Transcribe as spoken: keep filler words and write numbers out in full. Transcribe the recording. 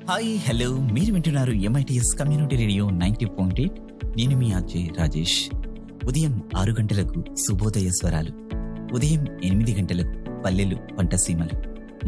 Hi hello మీరు వింటున్నారు MITS community radio ninety point eight. నేను మీ అజయ్ రాజేష్. ఉదయం ఆరు గంటలకు శుభోదయ స్వరాలు, ఉదయం ఎనిమిది గంటలకు పల్లెలు పంటసీమలు,